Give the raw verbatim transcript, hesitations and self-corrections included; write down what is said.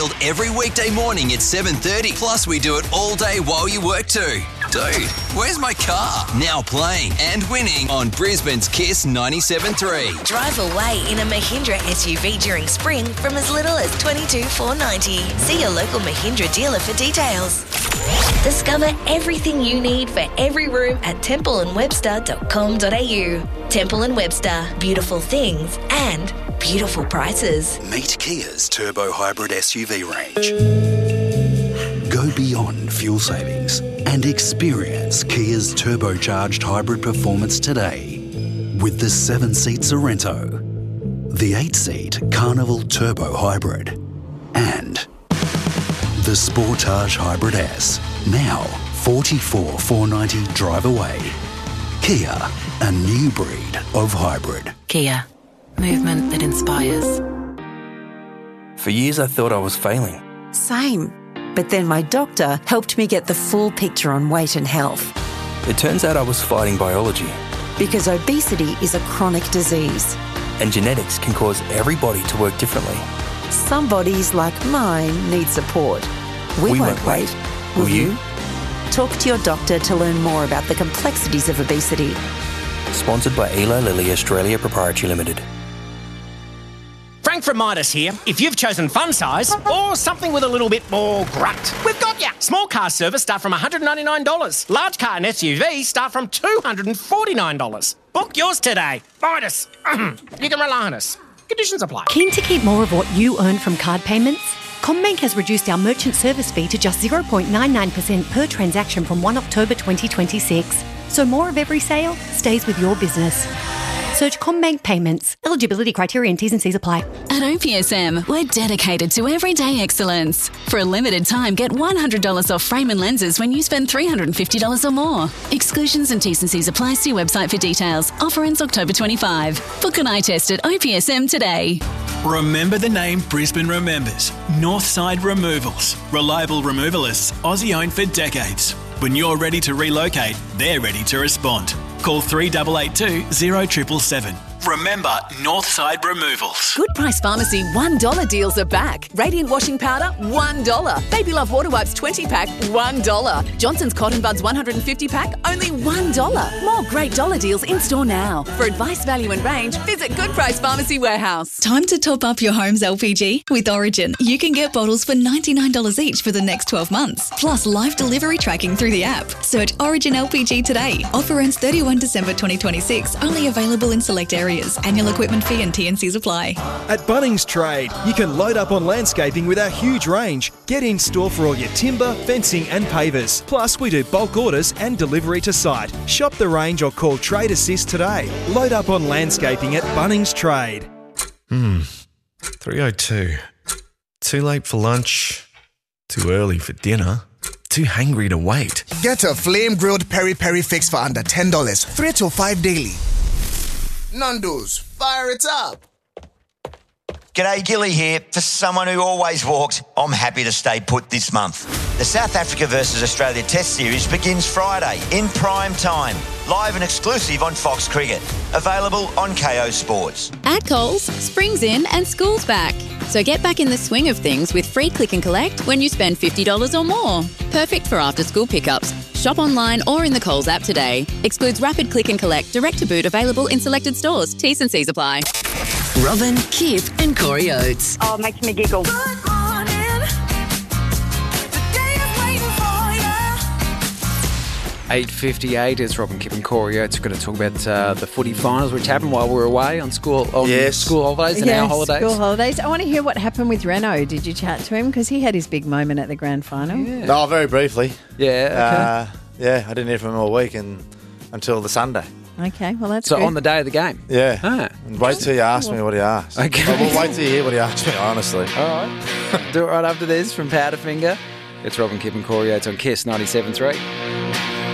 Every weekday morning at seven thirty. Plus, we do it all day while you work too. Dude, where's my car? Now playing and winning on Brisbane's Kiss ninety-seven point three. Drive away in a Mahindra S U V during spring from as little as twenty-two thousand four hundred ninety dollars. See your local Mahindra dealer for details. Discover everything you need for every room at temple and webster dot com dot a u. Temple and Webster. Beautiful things and beautiful prices. Meet Kia's Turbo Hybrid S U V range. Go beyond fuel savings and experience Kia's turbocharged hybrid performance today with the seven-seat Sorrento, the eight-seat Carnival Turbo Hybrid, and the Sportage Hybrid S. Now forty-four thousand four hundred ninety dollars drive away. Kia, a new breed of hybrid. Kia, movement that inspires. For years I thought I was failing. Same. But then my doctor helped me get the full picture on weight and health. It turns out I was fighting biology. Because obesity is a chronic disease. And genetics can cause every body to work differently. Some bodies, like mine, need support. We, we won't, won't wait. wait. Will Will you? you? Talk to your doctor to learn more about the complexities of obesity. Sponsored by Eli Lilly Australia Proprietary Limited. Frank from Midas here. If you've chosen fun size or something with a little bit more grunt, we've got ya. Small car service start from one hundred ninety-nine dollars. Large car and S U V start from two hundred forty-nine dollars. Book yours today. Midas. You can rely on us. Conditions apply. Keen to keep more of what you earn from card payments? CommBank has reduced our merchant service fee to just zero point nine nine percent per transaction from the first of October twenty twenty-six. So more of every sale stays with your business. Search CommBank Payments. Eligibility criteria and T's and C's apply. At O P S M, we're dedicated to everyday excellence. For a limited time, get one hundred dollars off frame and lenses when you spend three hundred fifty dollars or more. Exclusions and T's and C's apply. See website for details. Offer ends October twenty-fifth. Book an eye test at O P S M today. Remember the name Brisbane remembers. Northside Removals. Reliable removalists, Aussie owned for decades. When you're ready to relocate, they're ready to respond. Call three eight eight two, zero seven seven seven. Remember, Northside Removals. Good Price Pharmacy one dollar deals are back. Radiant washing powder, one dollar. Baby Love water wipes twenty pack, one dollar. Johnson's Cotton Buds one hundred fifty pack, only one dollar. More great dollar deals in store now. For advice, value and range, visit Good Price Pharmacy Warehouse. Time to top up your home's L P G? With Origin, you can get bottles for ninety-nine dollars each for the next twelve months. Plus live delivery tracking through the app. Search Origin L P G today. Offer ends thirty-first of December twenty twenty-six. Only available in select areas. Annual equipment fee and T and C's apply. At Bunnings Trade, you can load up on landscaping with our huge range. Get in store for all your timber, fencing and pavers. Plus, we do bulk orders and delivery to site. Shop the range or call Trade Assist today. Load up on landscaping at Bunnings Trade. Hmm, three oh two. Too late for lunch, too early for dinner, too hangry to wait. Get a flame-grilled peri-peri fix for under ten dollars, three till five daily. Nando's, fire it up. G'day, Gilly here. For someone who always walks, I'm happy to stay put this month. The South Africa versus Australia Test Series begins Friday in prime time. Live and exclusive on Fox Cricket. Available on K O Sports. At Coles, spring's in and school's back. So get back in the swing of things with free click and collect when you spend fifty dollars or more. Perfect for after-school pickups. Shop online or in the Coles app today. Excludes rapid click and collect, direct to boot, available in selected stores. T's and C's apply. Robin, Kip and Corey Oates. Oh, it makes me giggle. eight fifty-eight is Robin, Kip and Corey Oates. We're going to talk about uh, the footy finals, which happened while we were away on school on yes. school holidays and yes, our holidays. school holidays. I want to hear what happened with Renault. Did you chat to him? Because he had his big moment at the grand final. Yeah. No, oh, very briefly. Yeah, okay. Uh, yeah, I didn't hear from him all week and until the Sunday. Okay, well, that's So good. on the day of the game? Yeah. Ah. And wait till you ask me what he asked. Okay. Well, we'll wait till you hear what he asked me, honestly. All right. Do it right after this from Powderfinger. It's Robin, Kip and Corey Oates on Kiss ninety-seven point three.